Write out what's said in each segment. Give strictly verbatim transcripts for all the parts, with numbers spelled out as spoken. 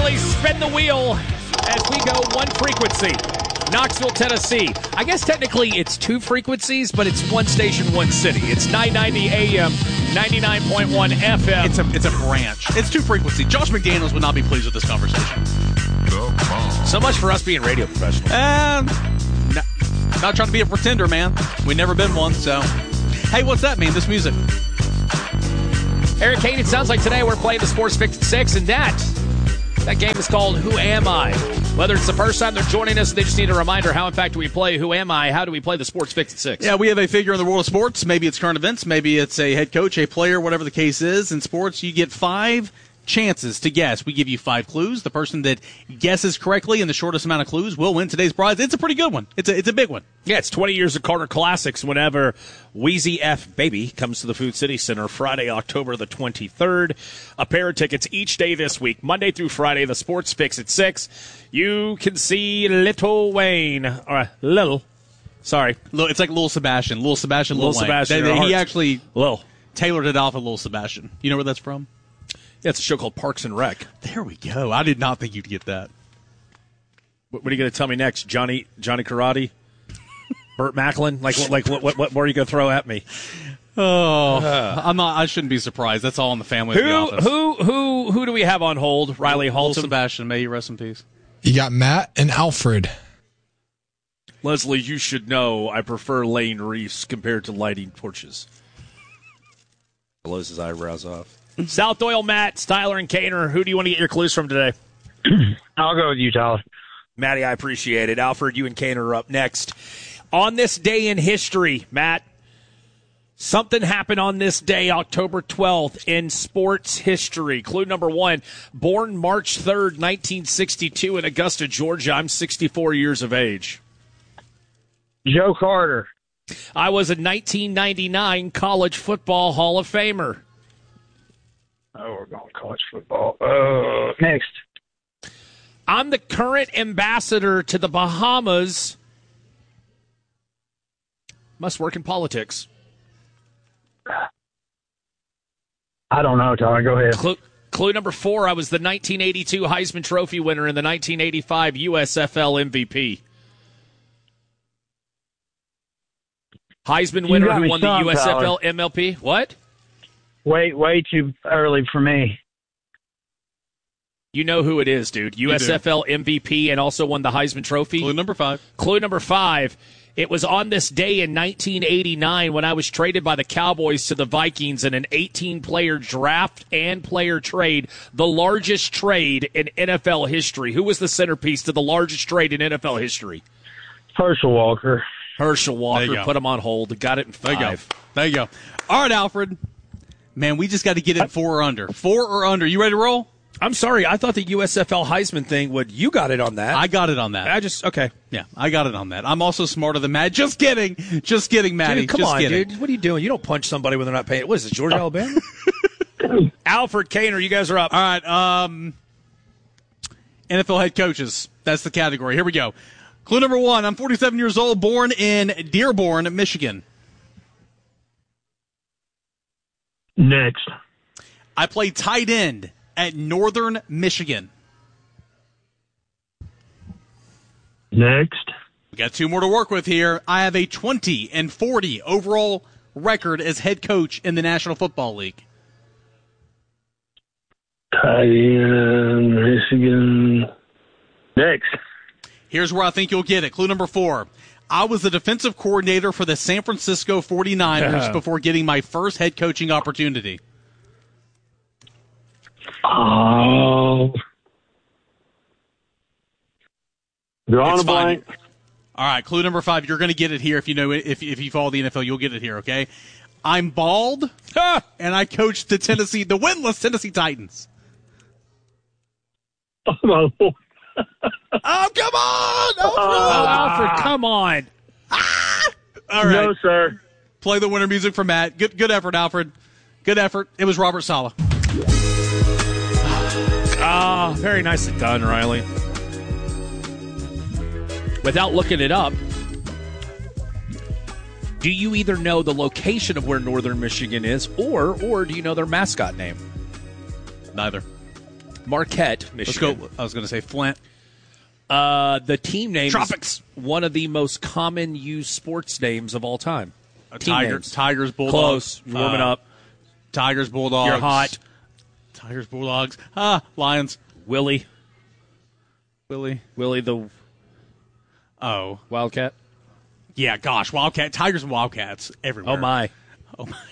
Riley, spin the wheel as we go one frequency. Knoxville, Tennessee. I guess technically it's two frequencies, but it's one station, one city. It's nine ninety A M, ninety-nine point one F M. It's a it's a branch. It's two frequencies. Josh McDaniels would not be pleased with this conversation. So much for us being radio professionals. And not, not trying to be a pretender, man. We've never been one, so. Hey, what's that mean, this music? Eric Kane, it sounds like today we're playing the Sports Fix at six, and that, that game is called Who Am I? Whether it's the first time they're joining us, they just need a reminder how, in fact, do we play Who Am I? How do we play the Sports Fix at six? Yeah, we have a figure in the world of sports. Maybe it's current events. Maybe it's a head coach, a player, whatever the case is. In sports, you get five chances to guess. We give you five clues. The person that guesses correctly in the shortest amount of clues will win today's prize. It's a pretty good one. It's a it's a big one. Yeah, it's twenty years of Carter Classics whenever Wheezy F Baby comes to the Food City Center Friday, October the twenty-third. A pair of tickets each day this week, Monday through Friday, the Sports Fix at six. You can see Little Wayne, or Little, sorry. It's like Lil Sebastian. Lil Sebastian, Lil, Lil Wayne. Sebastian. They, they, he actually Lil. tailored it off of Lil Sebastian. You know where that's from? Yeah, it's a show called Parks and Rec. There we go. I did not think you'd get that. What, what are you going to tell me next? Johnny Johnny Karate? Burt Macklin? Like, what, like what, what, what more are you going to throw at me? Oh, uh, I'm not. I shouldn't be surprised. That's all in the family who, of the office. Who, who, who do we have on hold? Riley Haltom. Lil Sebastian, may you rest in peace. You got Matt and Alfred. Leslie, you should know I prefer laying wreaths compared to lighting torches. Blows his eyebrows off. South Doyle, Matt, Styler, and Kaner. Who do you want to get your clues from today? I'll go with you, Tyler. Matty, I appreciate it. Alfred, you and Kaner are up next. On this day in history, Matt, something happened on this day, October twelfth, in sports history. Clue number one, born March third, nineteen sixty-two in Augusta, Georgia. I'm sixty-four years of age. Joe Carter. I was a nineteen ninety-nine College Football Hall of Famer. Oh, we're going college football. Uh, next. I'm the current ambassador to the Bahamas. Must work in politics. I don't know, Tyler. Go ahead. Clue, clue number four, I was the nineteen eighty-two Heisman Trophy winner and the nineteen eighty-five U S F L M V P. Heisman winner who won the U S F L M L P. What? Wait, way too early for me. You know who it is, dude. U S F L M V P and also won the Heisman Trophy. Clue number five. Clue number five. It was on this day in nineteen eighty-nine when I was traded by the Cowboys to the Vikings in an eighteen-player draft and player trade, the largest trade in N F L history. Who was the centerpiece to the largest trade in N F L history? Herschel Walker. Herschel Walker. Put him on hold. Got it in five. There you go. There you go. All right, Alfred. Man, we just got to get it four or under. Four or under. You ready to roll? I'm sorry. I thought the U S F L Heisman thing would. You got it on that. I got it on that. I just okay. Yeah, I got it on that. I'm also smarter than Matt. Just kidding. Just kidding, Matty. Dude, come just on, kidding. dude. What are you doing? You don't punch somebody when they're not paying. What is this, Georgia, Alabama? Alfred, Kaner, you guys are up. All right. Um, N F L head coaches. That's the category. Here we go. Clue number one. I'm forty-seven years old, born in Dearborn, Michigan. Next. I play tight end at Northern Michigan. Next. We got two more to work with here. I have a twenty and forty overall record as head coach in the National Football League. Tight end, Michigan. Next. Here's where I think you'll get it. Clue number four. I was the defensive coordinator for the San Francisco forty-niners before getting my first head coaching opportunity. Oh. Drawing It's a blank. fine. All right, clue number five. You're going to get it here if you know it. If if you follow the N F L, you'll get it here. Okay, I'm bald, and I coached the Tennessee, the winless Tennessee Titans. Oh, my Lord. Oh, come on! Alfred! Oh, Alfred, come on. Ah! All right. No, sir. Play the winter music for Matt. Good good effort, Alfred. Good effort. It was Robert Saleh. Ah, very nicely done, Riley. Without looking it up, do you either know the location of where Northern Michigan is, or or do you know their mascot name? Neither. Marquette, Michigan. Let's go. I was going to say Flint. Uh, the team name Tropics. is one of the most common used sports names of all time. Uh, Team Tiger, names. Tigers, Bulldogs. Close. You're warming uh, up. Tigers, Bulldogs. You're hot. Tigers, Bulldogs. Ah, Lions. Willie. Willie. Willie the Oh. Wildcat. Yeah, gosh. Wildcat. Tigers and Wildcats everywhere. Oh, my. Oh, my.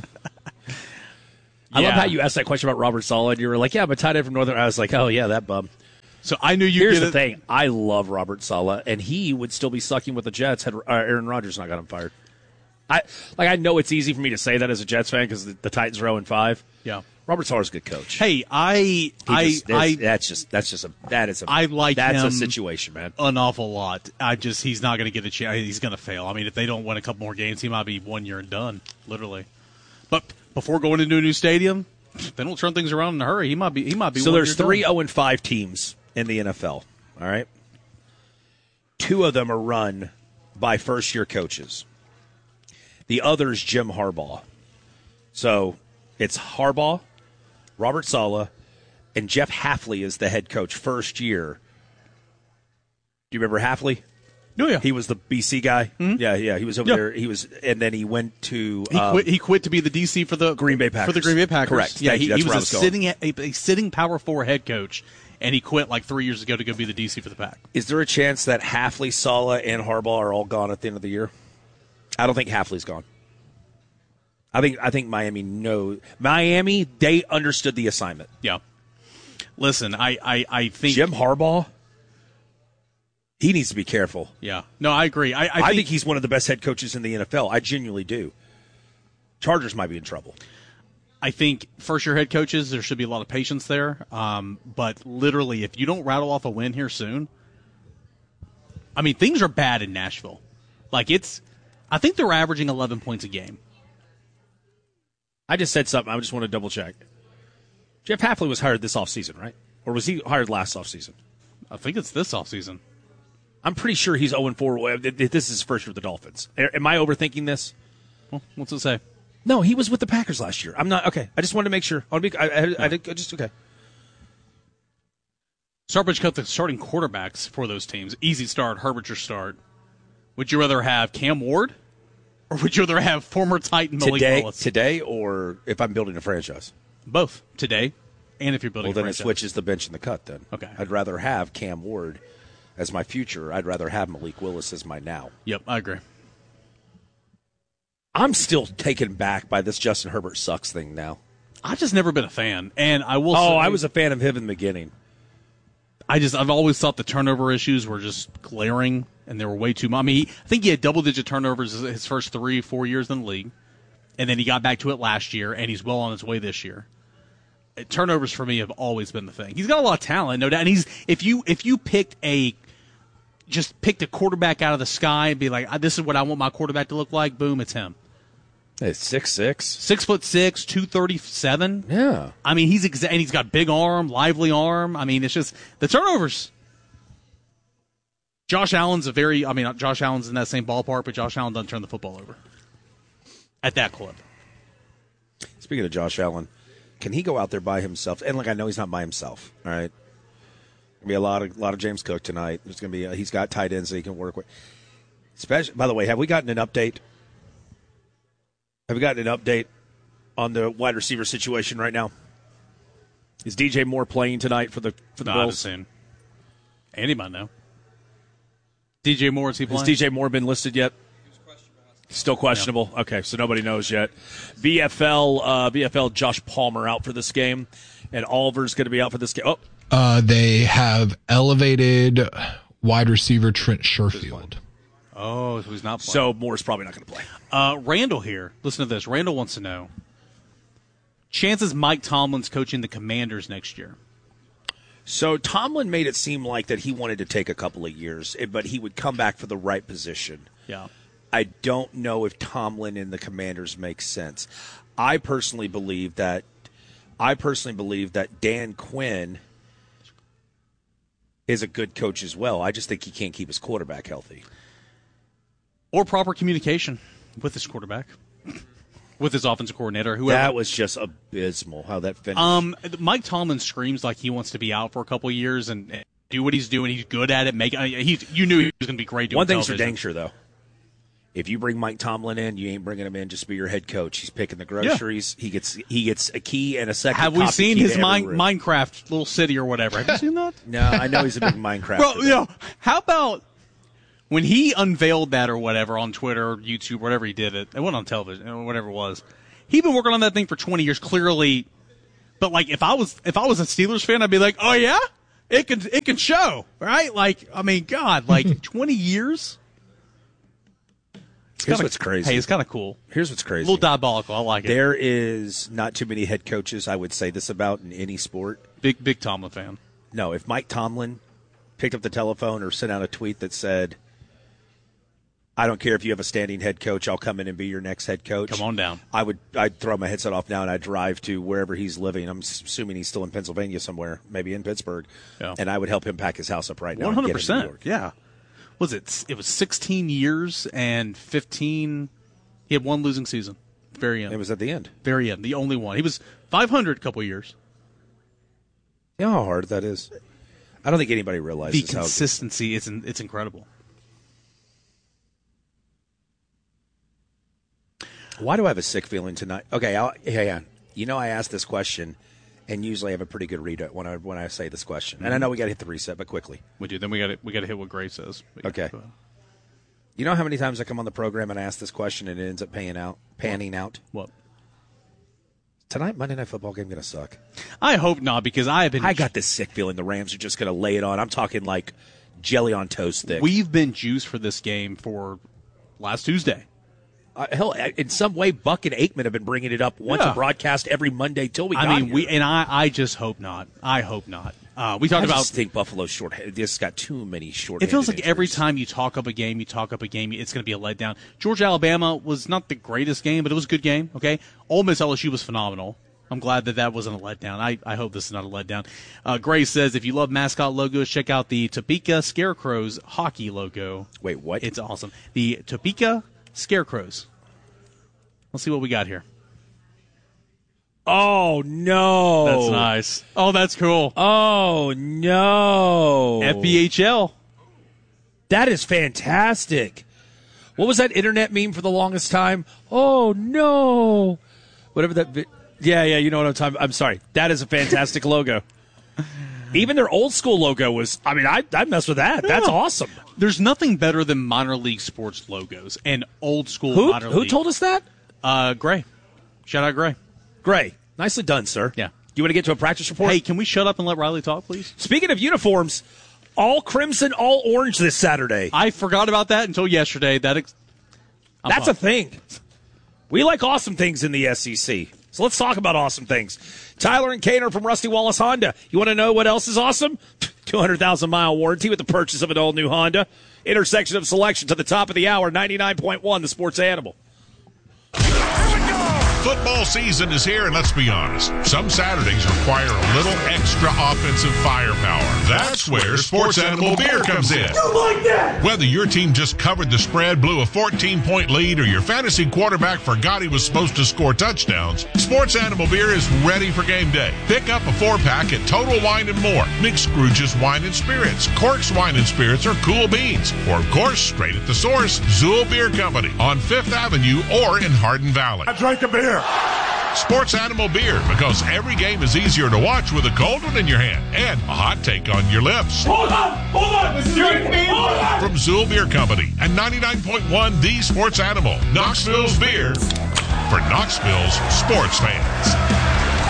I Yeah. love how you asked that question about Robert Saleh. You were like, yeah, I'm a tight end from Northern. I was like, oh, yeah, that bum. So I knew you Here's get the it. thing. I love Robert Saleh, and he would still be sucking with the Jets had uh, Aaron Rodgers not got him fired. I like. I know it's easy for me to say that as a Jets fan because the, the Titans are oh and five. Yeah. Robert Saleh's a good coach. Hey, I, He I, just- that's, I, that's just that's just a that is a I like that's him a situation, man. an awful lot. I just he's not going to get a chance. He's going to fail. I mean, if they don't win a couple more games, he might be one year and done, literally. But before going into a new stadium, if they don't turn things around in a hurry, he might be. He might be. So one there's year three done. oh and five teams in the N F L. All right, two of them are run by first year coaches. The other is Jim Harbaugh. So it's Harbaugh, Robert Saleh, and Jeff Hafley is the head coach first year. Do you remember Hafley? Oh yeah, He was the B C guy. Mm-hmm. Yeah, yeah. He was over Yeah. there. He was, and then he went to he um, quit. He quit to be the D C for the Green Bay Packers. For the Green Bay Packers, Correct. Yeah, Thank he, you. That's he where I was a was going. sitting a, a sitting power four head coach, and he quit like three years ago to go be the D C for the Pack. Is there a chance that Hafley, Saleh, and Harbaugh are all gone at the end of the year? I don't think Hafley's gone. I think I think Miami know Miami. They understood the assignment. Yeah. Listen, I, I, I think Jim Harbaugh, he needs to be careful. Yeah. No, I agree. I, I, I think, think he's one of the best head coaches in the N F L. I genuinely do. Chargers might be in trouble. I think first year head coaches, there should be a lot of patience there. Um, but literally, if you don't rattle off a win here soon, I mean, things are bad in Nashville. Like it's, I think they're averaging eleven points a game. I just said something. I just want to double check. Jeff Hafley was hired this offseason, right? Or was he hired last offseason? I think it's this offseason. I'm pretty sure he's oh and four. This is his first year with the Dolphins. Am I overthinking this? Well, what's it say? No, he was with the Packers last year. I'm not okay. I just wanted to make sure. I, be, I, I, I, I just okay. Starbridge cut the starting quarterbacks for those teams. Easy start. Herbert's your start. Would you rather have Cam Ward, or would you rather have former Titan Malik Today, Willis? today, or if I'm building a franchise. Both today, and if you're building Well, a then it franchise. switches the bench and the cut. Then Okay. I'd rather have Cam Ward as my future. I'd rather have Malik Willis as my now. Yep, I agree. I'm still taken back by this Justin Herbert sucks thing now. I've just never been a fan, and I will. Oh, say, I was a fan of him in the beginning. I just I've always thought the turnover issues were just glaring, and they were way too much. I mean, he, I think he had double digit turnovers his first three, four years in the league, and then he got back to it last year, and he's well on his way this year. Uh, Turnovers for me have always been the thing. He's got a lot of talent, no doubt. And he's if you if you picked a just picked a quarterback out of the sky and be like, this is what I want my quarterback to look like. Boom, it's him. Hey, six six. Six foot six, two thirty seven. Yeah. I mean, he's exa- and he's got big arm, lively arm. I mean, it's just the turnovers. Josh Allen's a very, I mean, Josh Allen's in that same ballpark, but Josh Allen doesn't turn the football over at that clip. Speaking of Josh Allen, can he go out there by himself? And like, I know he's not by himself. All right. Gonna be a lot of lot of James Cook tonight. There's gonna be a, he's got tight ends that he can work with. Especially, by the way, have we gotten an update? Have we gotten an update on the wide receiver situation right now? Is D J Moore playing tonight for the for the No, Bills? I've seen. Andy might know. D J Moore, is he playing? Has D J Moore been listed yet? Still questionable. Yeah. Okay, so nobody knows yet. V F L, uh, V F L, Josh Palmer out for this game, and Oliver's going to be out for this game. Oh, Uh, they have elevated wide receiver Trent Sherfield. Oh, so he's not playing. so Moore's probably not going to play. Uh, Randall here. Listen to this. Randall wants to know chances Mike Tomlin's coaching the Commanders next year. So Tomlin made it seem like that he wanted to take a couple of years, but he would come back for the right position. Yeah. I don't know if Tomlin and the Commanders makes sense. I personally believe that I personally believe that Dan Quinn is a good coach as well. I just think he can't keep his quarterback healthy. Or proper communication with his quarterback. with his offensive coordinator. Whoever. That was just abysmal how that finished. Um, Mike Tomlin screams like he wants to be out for a couple of years and do what he's doing. He's good at it. Make he's you knew he was going to be great doing One thing's for television. dang sure, though. If you bring Mike Tomlin in, you ain't bringing him in just to be your head coach. He's picking the groceries. Yeah. He gets he gets a key and a second. Have we seen his mine, Minecraft little city or whatever? Have you seen that? No, I know he's a big Minecraft. Bro, you know, how about when he unveiled that or whatever on Twitter or YouTube, whatever he did it, it went on television or whatever it was. He'd been working on that thing for twenty years, clearly. But like, if I was if I was a Steelers fan, I'd be like, oh yeah, it can it can show, right? Like, I mean, God, like twenty years. Here's kinda, what's crazy. Hey, it's kind of cool. Here's what's crazy. A little diabolical. I like it. There is not too many head coaches I would say this about in any sport. Big, big Tomlin fan. No, if Mike Tomlin picked up the telephone or sent out a tweet that said, I don't care if you have a standing head coach, I'll come in and be your next head coach. Come on down. I would, I'd throw my headset off now and I'd drive to wherever he's living. I'm assuming he's still in Pennsylvania somewhere, maybe in Pittsburgh. Yeah. And I would help him pack his house up right now. one hundred percent. And get him to New York. Yeah. Was it? It was sixteen years and fifteen. He had one losing season. Very end. It was at the end. Very end. The only one. He was five hundred a couple years. You know how hard that is? I don't think anybody realizes the consistency. It's it's incredible. Why do I have a sick feeling tonight? Okay, I'll, yeah, yeah. You know, I asked this question, and usually I have a pretty good read when I when I say this question. Mm-hmm. And I know we got to hit the reset, but quickly. We do. Then we got to we got to hit what Gray says. Okay. You know how many times I come on the program and I ask this question and it ends up paying out, panning out? What? Tonight, Monday Night Football game going to suck. I hope not, because I have been. I got this sick feeling the Rams are just going to lay it on. I'm talking like jelly on toast thick. We've been juiced for this game for last Tuesday. Uh, hell, in some way, Buck and Aikman have been bringing it up once yeah. a broadcast every Monday till we I got mean, here. we and I, I just hope not. I hope not. Uh, we talked I about. I just think Buffalo's short. This got too many short. It feels like injuries. Every time you talk up a game, you talk up a game, it's going to be a letdown. Georgia Alabama was not the greatest game, but it was a good game. Okay, Ole Miss L S U was phenomenal. I'm glad that that wasn't a letdown. I, I hope this is not a letdown. Uh, Gray says, if you love mascot logos, check out the Topeka Scarecrows hockey logo. Wait, what? It's awesome. The Topeka Scarecrows. Let's see what we got here. Oh, no. That's nice. Oh, that's cool. Oh, no. F B H L. That is fantastic. What was that internet meme for the longest time? Oh, no. Whatever that... Vi- yeah, yeah, you know what I'm talking about. I'm sorry. That is a fantastic logo. Even their old school logo was... I mean, I, I'd mess with that. That's yeah. awesome. There's nothing better than minor league sports logos and old school who, minor who league. Who told us that? Uh, Gray. Shout out Gray. Gray. Nicely done, sir. Yeah. You want to get to a practice report? Hey, can we shut up and let Riley talk, please? Speaking of uniforms, all crimson, all orange this Saturday. I forgot about that until yesterday. That ex- That's a thing. We like awesome things in the S E C. So let's talk about awesome things. Tyler and Kaner from Rusty Wallace Honda. You want to know what else is awesome? two hundred thousand mile warranty with the purchase of an all-new Honda. Intersection of selection to the top of the hour, ninety-nine point one, the Sports Animal. Football season is here, and let's be honest, some Saturdays require a little extra offensive firepower. That's where Sports Animal Beer comes in. You like that? Whether your team just covered the spread, blew a fourteen-point lead, or your fantasy quarterback forgot he was supposed to score touchdowns, Sports Animal Beer is ready for game day. Pick up a four-pack at Total Wine and More, Nick Scrooge's Wine and Spirits, Cork's Wine and Spirits, or Cool Beans, or of course, straight at the source, Zool Beer Company on Fifth Avenue or in Hardin Valley. I drank a beer. Sports Animal Beer, because every game is easier to watch with a cold one in your hand and a hot take on your lips. Hold on, hold on, hold on. From Zool Beer Company and ninety-nine point one The Sports Animal, Knoxville's beer for Knoxville's sports fans.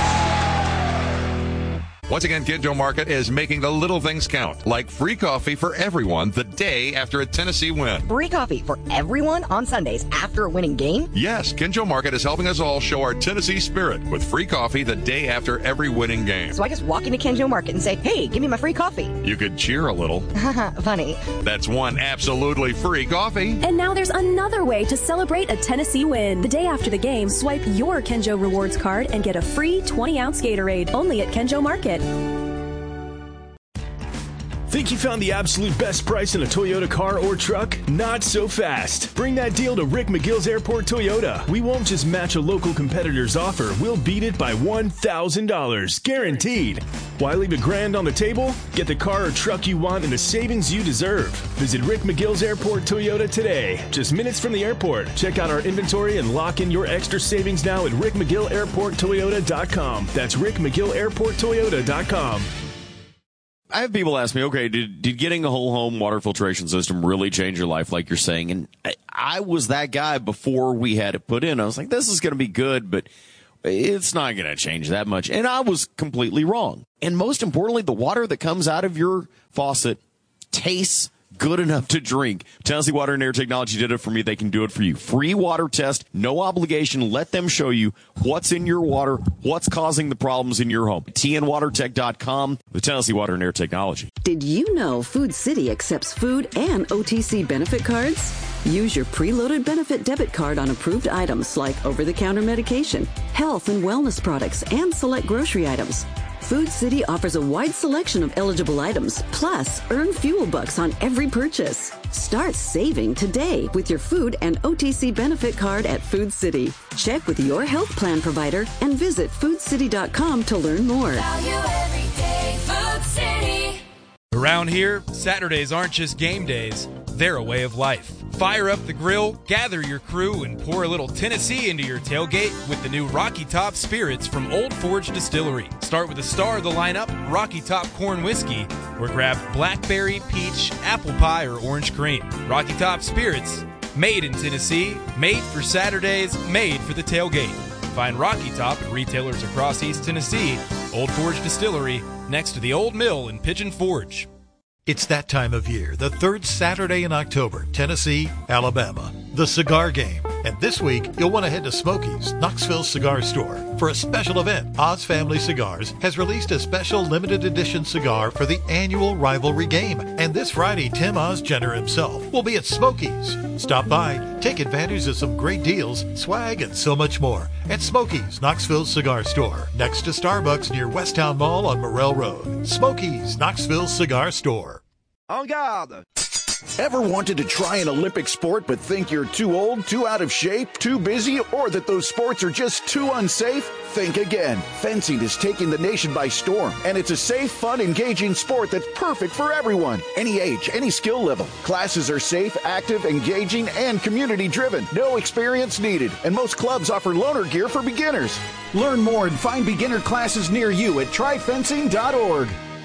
Once again, Kinjo Market is making the little things count, like free coffee for everyone the day after a Tennessee win. Free coffee for everyone on Sundays after a winning game? Yes, Kinjo Market is helping us all show our Tennessee spirit with free coffee the day after every winning game. So I just walk into Kinjo Market and say, hey, give me my free coffee. You could cheer a little. Funny. That's one absolutely free coffee. And now there's another way to celebrate a Tennessee win. The day after the game, swipe your Kinjo Rewards card and get a free twenty ounce Gatorade only at Kinjo Market. Think you found the absolute best price on a Toyota car or truck? Not so fast. Bring that deal to Rick McGill's Airport Toyota. We won't just match a local competitor's offer. We'll beat it by one thousand dollars. Guaranteed. Why leave a grand on the table? Get the car or truck you want and the savings you deserve. Visit Rick McGill's Airport Toyota today. Just minutes from the airport. Check out our inventory and lock in your extra savings now at rick mcgill airport toyota dot com. That's rick mcgill airport toyota dot com. I have people ask me, okay, did, did getting a whole home water filtration system really change your life like you're saying? And I, I was that guy before we had it put in. I was like, this is going to be good, but it's not going to change that much. And I was completely wrong. And most importantly, the water that comes out of your faucet tastes good enough to drink. Tennessee Water and Air Technology did it for me. They can do it for you. Free water test, no obligation. Let them show you what's in your water, what's causing the problems in your home. T N water tech dot com, the Tennessee Water and Air Technology. Did you know Food City accepts food and O T C benefit cards? Use your preloaded benefit debit card on approved items like over-the-counter medication, health and wellness products, and select grocery items. Food City offers a wide selection of eligible items, plus earn fuel bucks on every purchase. Start saving today with your food and O T C benefit card at Food City. Check with your health plan provider and visit food city dot com to learn more. Value every day, Food City. Around here, Saturdays aren't just game days, they're a way of life. Fire up the grill, gather your crew, and pour a little Tennessee into your tailgate with the new Rocky Top Spirits from Old Forge Distillery. Start with the star of the lineup, Rocky Top Corn Whiskey, or grab blackberry, peach, apple pie, or orange cream. Rocky Top Spirits, made in Tennessee, made for Saturdays, made for the tailgate. Find Rocky Top at retailers across East Tennessee. Old Forge Distillery, next to the Old Mill in Pigeon Forge. It's that time of year, the third Saturday in October, Tennessee, Alabama, the cigar game. And this week, you'll want to head to Smokies, Knoxville Cigar Store. For a special event, Oz Family Cigars has released a special limited edition cigar for the annual rivalry game. And this Friday, Tim Oz Jenner himself will be at Smokies. Stop by, take advantage of some great deals, swag, and so much more at Smokies, Knoxville Cigar Store, next to Starbucks near Westtown Mall on Morrell Road. Smokies, Knoxville Cigar Store. En garde! Ever wanted to try an Olympic sport but think you're too old, too out of shape, too busy, or that those sports are just too unsafe? Think again. Fencing is taking the nation by storm, and it's a safe, fun, engaging sport that's perfect for everyone. Any age, any skill level. Classes are safe, active, engaging, and community-driven. No experience needed, and most clubs offer loaner gear for beginners. Learn more and find beginner classes near you at try fencing dot org.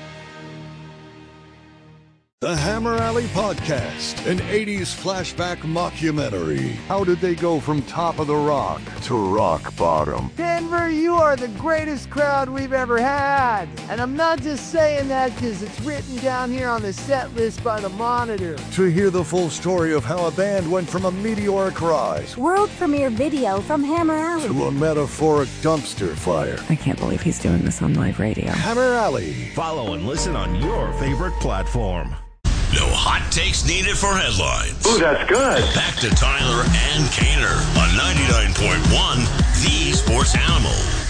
The Hammer Alley Podcast, an eighties flashback mockumentary. How did they go from top of the rock to rock bottom? Denver, you are the greatest crowd we've ever had. And I'm not just saying that because it's written down here on the set list by the Monitor. To hear the full story of how a band went from a meteoric rise, world premiere video from Hammer Alley, to a metaphoric dumpster fire. I can't believe he's doing this on live radio. Hammer Alley. Follow and listen on your favorite platform. No hot takes needed for headlines. Ooh, that's good. Back to Tyler and Kaner on ninety-nine point one, The Sports Animal.